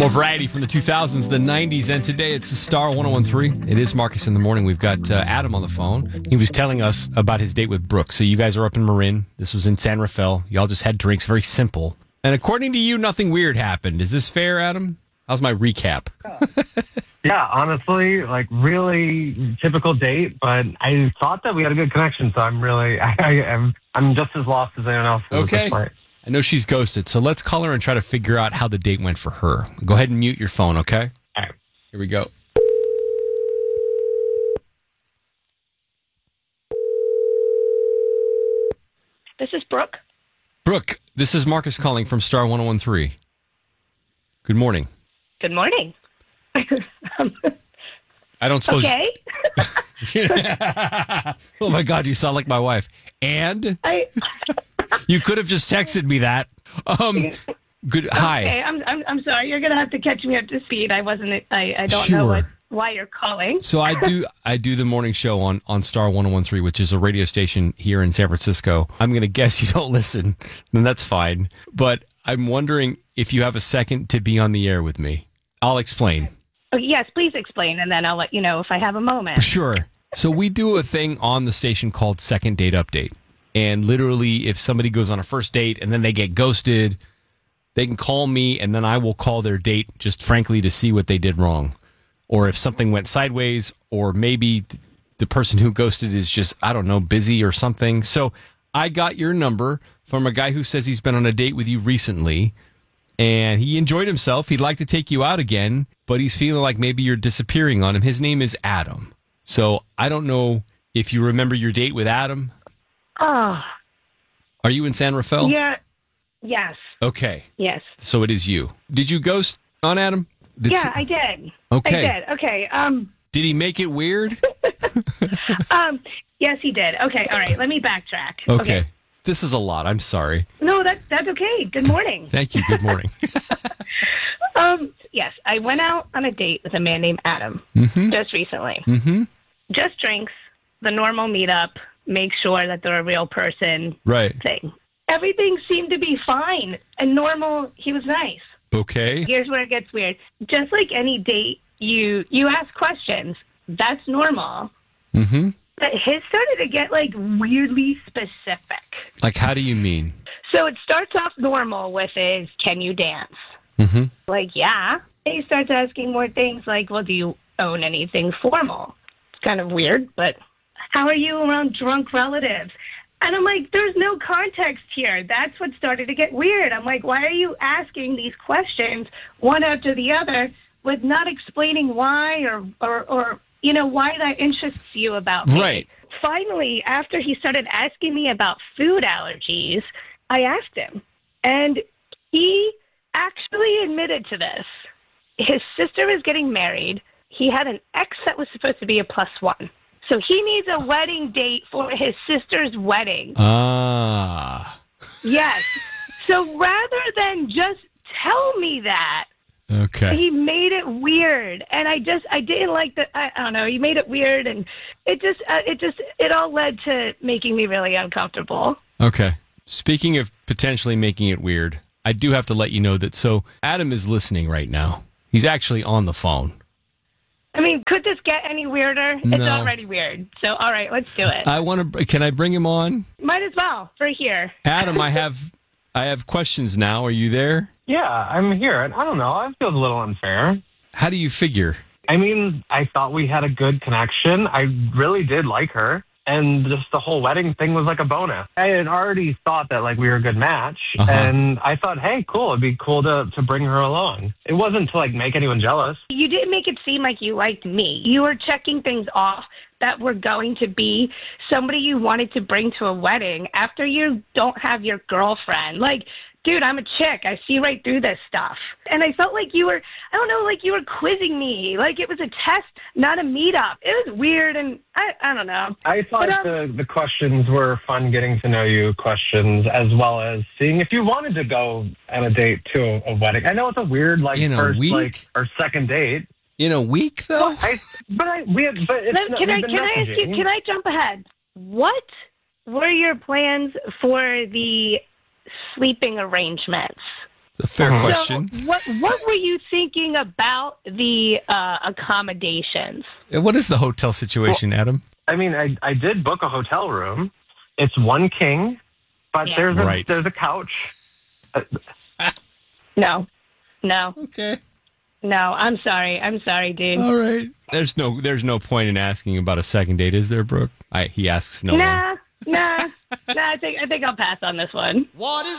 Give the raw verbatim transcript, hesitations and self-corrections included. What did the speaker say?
variety from the two thousands, the nineties, and today it's Star one oh one three. It is Marcus in the Morning. We've got uh, Adam on the phone. He was telling us about his date with Brooke. So you guys are up in Marin. This was in San Rafael. Y'all just had drinks. Very simple. And according to you, nothing weird happened. Is this fair, Adam? How's my recap? Yeah, honestly, like really typical date, but I thought that we had a good connection, so I'm really, I, I am, I'm just as lost as anyone else. Okay. I know she's ghosted, so let's call her and try to figure out how the date went for her. Go ahead and mute your phone, okay? All right. Here we go. This is Brooke. Brooke, this is Marcus calling from Star one oh one three. Good morning. Good morning. I don't suppose... Okay. Oh, my God, you sound like my wife. And? I... You could have just texted me that. Um, good. Hi. Okay, I'm, I'm I'm sorry. You're gonna have to catch me up to speed. I wasn't. I, I don't Sure. know what why you're calling. So I do I do the morning show on, on Star one oh one three, which is a radio station here in San Francisco. I'm going to guess you don't listen, then that's fine. But I'm wondering if you have a second to be on the air with me. I'll explain. Oh, yes, please explain, and then I'll let you know if I have a moment. Sure. So we do a thing on the station called Second Date Update. And literally, if somebody goes on a first date and then they get ghosted, they can call me and then I will call their date just frankly to see what they did wrong. Or if something went sideways, or maybe the person who ghosted is just, I don't know, busy or something. So I got your number from a guy who says he's been on a date with you recently and he enjoyed himself. He'd like to take you out again, but he's feeling like maybe you're disappearing on him. His name is Adam. So I don't know if you remember your date with Adam. Oh. Are you in San Rafael? Yeah. Yes. Okay. Yes. So it is you. Did you ghost on Adam? Did yeah, s- I did. Okay. I did. Okay. Um. Did he make it weird? um. Yes, he did. Okay. All right. Let me backtrack. Okay. This is a lot. I'm sorry. No, that that's okay. Good morning. Thank you. Good morning. um. Yes, I went out on a date with a man named Adam mm-hmm. just recently. Mm-hmm. Just drinks, the normal meetup. Make sure that they're a real person Right. thing. Everything seemed to be fine and normal. He was nice. Okay. Here's where it gets weird. Just like any date, you you ask questions. That's normal. Mm-hmm. But his started to get, like, weirdly specific. Like, how do you mean? So it starts off normal with is, can you dance? Mm-hmm. Like, yeah. And he starts asking more things like, well, do you own anything formal? It's kind of weird, but... How are you around drunk relatives? And I'm like, there's no context here. That's what started to get weird. I'm like, why are you asking these questions one after the other with not explaining why or, or, or you know, why that interests you about me? Right. Finally, after he started asking me about food allergies, I asked him. And he actually admitted to this. His sister was getting married. He had an ex that was supposed to be a plus one. So he needs a wedding date for his sister's wedding. Ah. Yes. So rather than just tell me that, Okay. he made it weird. And I just, I didn't like that. I, I don't know. He made it weird. And it just, uh, it just, it all led to making me really uncomfortable. Okay. Speaking of potentially making it weird, I do have to let you know that, so Adam is listening right now. He's actually on the phone. I mean, could this get any weirder? It's No. already weird. So, all right, let's do it. I want to, can I bring him on? Might as well, for here. Adam, I have, I have questions now. Are you there? Yeah, I'm here. I don't know. I feel a little unfair. How do you figure? I mean, I thought we had a good connection. I really did like her. And just the whole wedding thing was like a bonus. I had already thought that like we were a good match. Uh-huh. And I thought, hey, cool. It'd be cool to, to bring her along. It wasn't to like make anyone jealous. You didn't make it seem like you liked me. You were checking things off that were going to be somebody you wanted to bring to a wedding after you don't have your girlfriend. Like, dude, I'm a chick. I see right through this stuff. And I felt like you were, I don't know, like you were quizzing me. Like it was a test, not a meetup. It was weird, and I, I don't know. I thought But, um, the, the questions were fun getting to know you questions, as well as seeing if you wanted to go on a date to a, a wedding. I know it's a weird, like, In a first, week? like, or second date. In a week, though? I, but I, we have, but it's Let- not, can we've I been can I ask you? messaging. Can I jump ahead? What were your plans for the sleeping arrangements? a fair Mhm. question. So what what were you thinking about the uh, accommodations? Uh, What is the hotel situation, Adam? I mean, I, I did book a hotel room. It's one king, but Yeah. there's a Right. there's a couch. Uh, No, no, Okay. no. I'm sorry. I'm sorry, dude. All right. There's no there's no point in asking about a second date, is there, Brooke? I, he asks no one. Nah, nah, nah. I think I think I'll pass on this one. What is